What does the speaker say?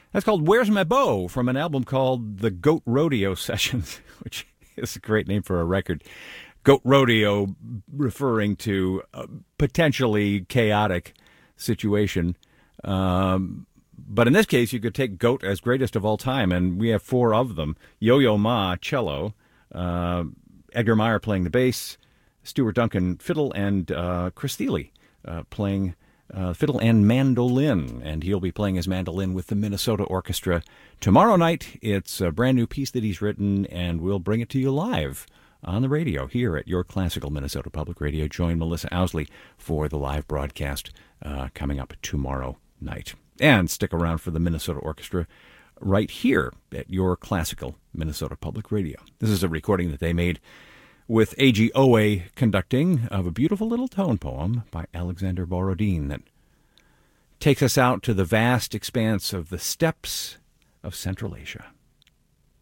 That's called Where's My Bow from an album called The Goat Rodeo Sessions, which is a great name for a record. Goat Rodeo referring to a potentially chaotic situation. But in this case, you could take Goat as greatest of all time, and we have four of them. Yo-Yo Ma, cello, Edgar Meyer playing the bass, Stuart Duncan, fiddle, and Chris Thile playing fiddle and mandolin. And he'll be playing his mandolin with the Minnesota Orchestra tomorrow night. It's a brand new piece that he's written, and we'll bring it to you live on the radio here at your classical Minnesota Public Radio. Join Melissa Owsley for the live broadcast coming up tomorrow night. And stick around for the Minnesota Orchestra right here at your classical Minnesota Public Radio. This is a recording that they made with A.G. Owe conducting of a beautiful little tone poem by Alexander Borodin that takes us out to the vast expanse of the steppes of Central Asia.